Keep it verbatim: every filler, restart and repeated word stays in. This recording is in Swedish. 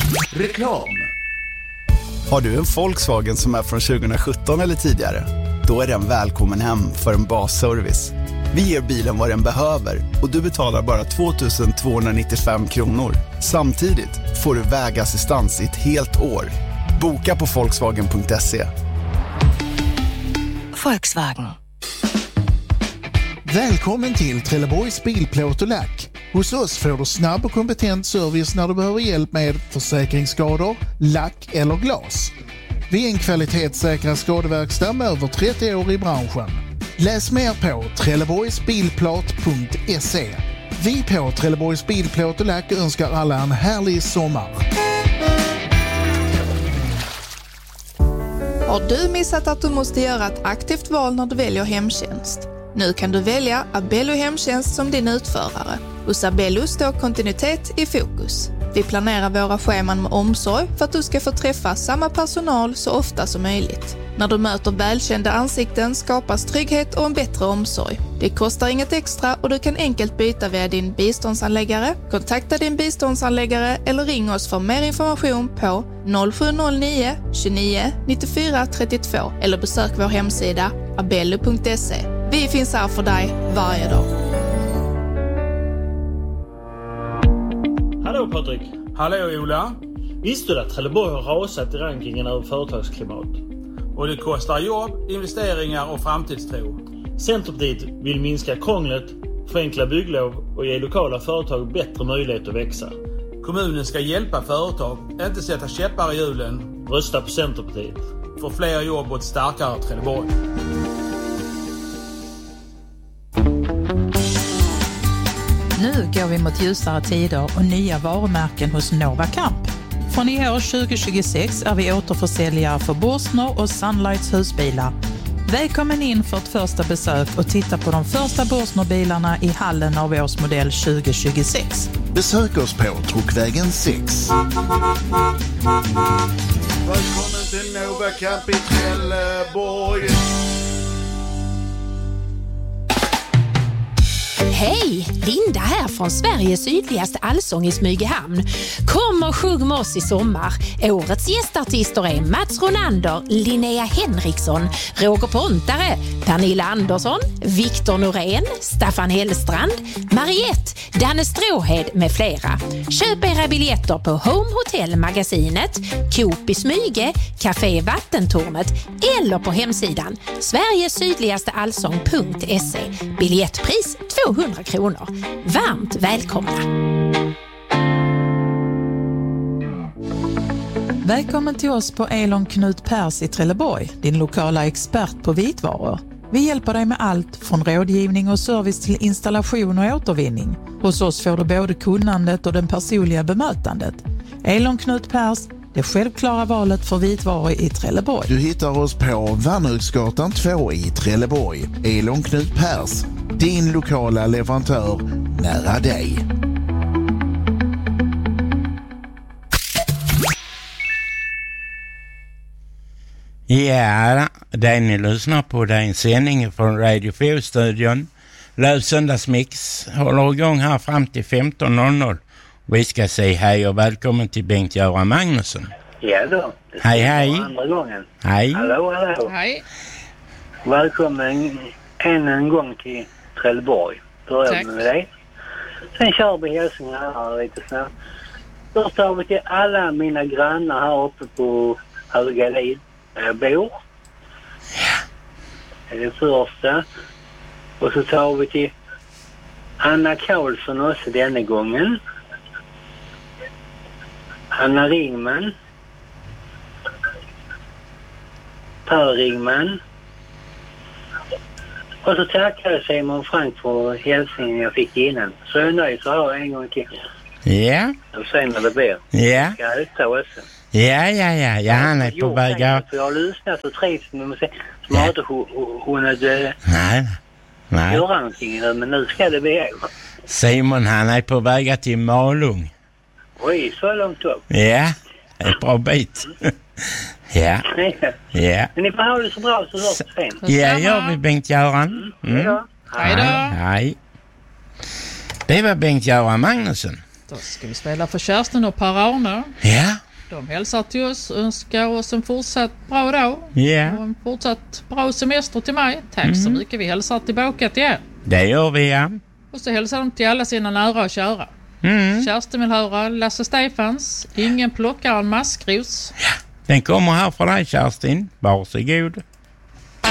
Reklam. Har du en Volkswagen som är från tjugohundrasjutton eller tidigare? Då är den välkommen hem för en basservice. Vi ger bilen vad den behöver och du betalar bara två tusen tvåhundranittiofem kronor. Samtidigt får du vägassistans i ett helt år. Boka på volkswagen punkt se. Volkswagen. Välkommen till Trelleborgs bilplåt och lack. Hos oss får du snabb och kompetent service när du behöver hjälp med försäkringsskador, lack eller glas. Vi är en kvalitetssäkrad skadeverkstad med över trettio år i branschen. Läs mer på trelleborgs bilplåt punkt se. Vi på Trelleborgs bilplåt och lack önskar alla en härlig sommar. Har du missat att du måste göra ett aktivt val när du väljer hemtjänst? Nu kan du välja Abello Hemtjänst som din utförare. Hos Abello står kontinuitet i fokus. Vi planerar våra scheman med omsorg för att du ska få träffa samma personal så ofta som möjligt. När du möter välkända ansikten skapas trygghet och en bättre omsorg. Det kostar inget extra och du kan enkelt byta via din biståndsanläggare. Kontakta din biståndsanläggare eller ring oss för mer information på noll sju noll nio tjugonio nittiofyra trettiotvå eller besök vår hemsida abello punkt se. Vi finns här för dig varje dag. Hallå Patrik. Hallå Ola. Visste du att Trelleborg har rasat i rankingen över företagsklimat? Och det kostar jobb, investeringar och framtidstro. Centerpartiet vill minska krånglet, förenkla bygglov och ge lokala företag bättre möjlighet att växa. Kommunen ska hjälpa företag, inte sätta käppar i hjulen. Rösta på Centerpartiet. För fler jobb och ett starkare Trelleborg. Nu går vi mot ljusare tider och nya varumärken hos Nova Camp. Från i år tjugo tjugosex är vi återförsäljare för Borsner och Sunlights husbilar. Välkommen in för ett första besök och titta på de första Borsner-bilarna i hallen av årsmodell tjugo tjugosex. Besök oss på Truckvägen sex. Välkommen till Nova Camp i Trelleborg. Hej, Linda här från Sveriges sydligaste allsång i Smygehamn. Kom och sjung med oss i sommar. Årets gästartister är Mats Ronander, Linnea Henriksson, Roger Pontare, Pernilla Andersson, Viktor Norén, Staffan Hellstrand, Mariette, Danne Stråhed med flera. Köp era biljetter på Home Hotel Magasinet, Coop i Smyge, Café Vattentornet eller på hemsidan sveriges sydligaste allsång punkt se. Biljettpris tvåhundra kronor. Varmt välkomna! Välkommen till oss på Elon Knut Pers i Trelleborg, din lokala expert på vitvaror. Vi hjälper dig med allt från rådgivning och service till installation och återvinning. Hos oss får du både kunnandet och den personliga bemötandet. Elon Knut Pers, det självklara valet för vitvaror i Trelleborg. Du hittar oss på Värnhögsgatan två i Trelleborg. Elon Knut Pers, din lokala leverantör nära dig. Ja, det ni lyssnar på det är en sändning från Radio fyra-studion. Löv söndagsmix håller igång här fram till femton noll noll. Vi ska säga hej och välkommen till Bengt-Göran Magnusson. Ja då. Hej hej. Andra gången. Hej. Hallå, hallå. Hej. Välkommen än en gång till Trelleborg. Börjar Tack. med dig. Sen kör vi hälsningar här lite snabbt. Först har vi till alla mina grannar här uppe på Högalid. Där jag bor. Det är det första. Och så tar vi till Anna Karlsson också denna gången. Anna Ringman. Per Ringman. Och så tackar jag Simon Frank för hälsningen jag fick innan. Så jag är nöjd så har jag en gång till. Ja. Och sen när det blir. Ja. Ska jag ta också. Ja, ja, ja. Ja, han är på väg av... Jag har lyssnat och trivs med musik. Som har inte hunnit Nej, nej. göra någonting nu, men nu ska det bli. Simon, han är på väg till Malung. Oj, så långt upp. Ja, ett bra bit. Ja. Ja. Men ni får ha det så bra så hörs det sen. Ja, gör vi Bengt-Göran. Mm. Ja. Hej då. Hej. Det var Bengt-Göran Magnusson. Då ska vi spela för Kerstin och Per-Arne. Ja. De hälsar till oss och önskar oss en fortsatt bra dag. Ja. Och en fortsatt bra semester till mig. Tack mm. så mycket. Vi hälsar tillbaka till er. Det gör vi, ja. Och så hälsar de till alla sina nära och kära. Mm. Kerstin vill höra Lasse Stefans. Ingen plockar en maskros. Ja. Den kommer här för dig, Kerstin. Varsågod.